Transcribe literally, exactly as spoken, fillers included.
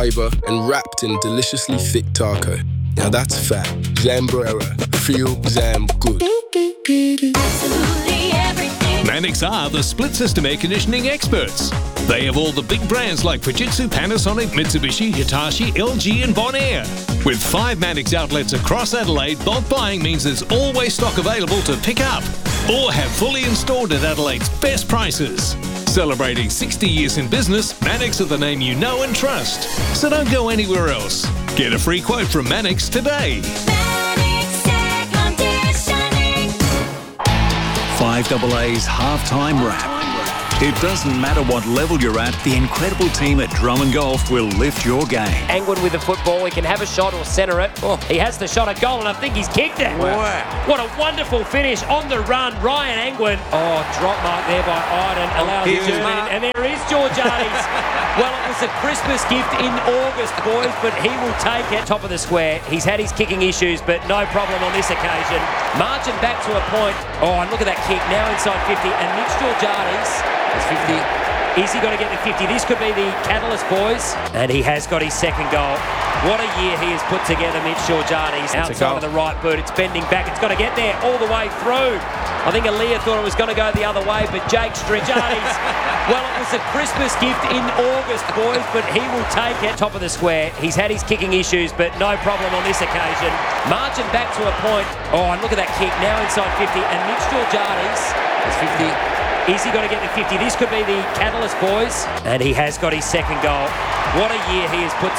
fiber and wrapped in deliciously thick taco. Now that's fat. Zambrera. Feel Zam good. Absolutely everything. Mannix are the split system air conditioning experts. They have all the big brands like Fujitsu, Panasonic, Mitsubishi, Hitachi, L G and Bonaire. With five Mannix outlets across Adelaide, bulk buying means there's always stock available to pick up or have fully installed at Adelaide's best prices. Celebrating sixty years in business, Mannix are the name you know and trust. So don't go anywhere else. Get a free quote from Mannix today. Mannix Air Conditioning. five A A's halftime wrap. It doesn't matter what level you're at, the incredible team at Drummond Golf will lift your game. Angwin with the football, he can have a shot or centre it. Oh, he has the shot at goal, and I think he's kicked it. Wow. What a wonderful finish on the run, Ryan Angwin. Oh, drop mark there by Iden, allows him Here's to his turn mark. in, and there is Georgiades. Well, it was a Christmas gift in August, boys, but he will take it. Top of the square, he's had his kicking issues, but no problem on this occasion. Margin back to a point. Oh, and look at that kick, now inside fifty, and Mitch Georgiades. It's fifty. Is he going to get the fifty? This could be the catalyst, boys. And he has got his second goal. What a year he has put together, Mitch Georgiades. That's a Outside goal. of the right boot. It's bending back. It's got to get there all the way through. I think Aaliyah thought it was going to go the other way, but Jake Georgiades, well, it was a Christmas gift in August, boys, but he will take it. Top of the square. He's had his kicking issues, but no problem on this occasion. Margin back to a point. Oh, and look at that kick. Now inside fifty. And Mitch Georgiades. It's fifty. Is he going to get the fifty? This could be the catalyst, boys. And he has got his second goal. What a year he has put